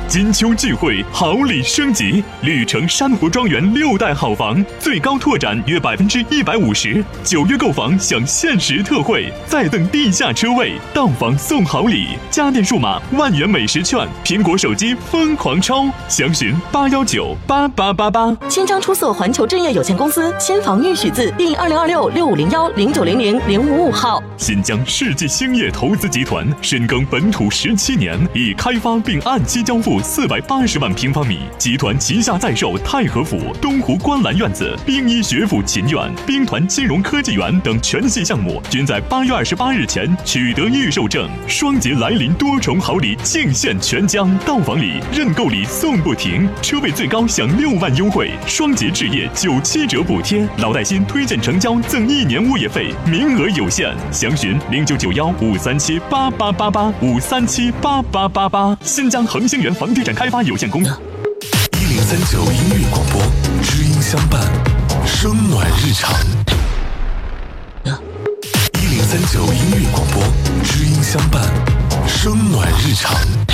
金秋聚会，好礼升级，绿城珊瑚庄园6代好房最高拓展约150%，9月购房享限时特惠，再赠地下车位，到房送好礼，家电数码万元美食券，苹果手机疯狂抽，详询8198888。 新章出色环球置业有限公司新房预许字第2026650109000555号。 新疆世纪兴业投资集团深耕本土17年，已开发并按期交付480万平方米。集团旗下在售太和府、东湖观澜院子、兵医学府秦院、兵团金融科技园等全系项目，均在8月28日前取得预售证。双节来临，多重好礼尽现全疆，到房礼、认购礼送不停，车位最高享6万优惠，双节置业97折补贴，老带新推荐成交赠1年物业费，名额有限，详询09915375378888。新疆恒星源房地产开发有限公司。 1039音乐广播，知音相伴，声暖日常。1039音乐广播，知音相伴，声暖日常。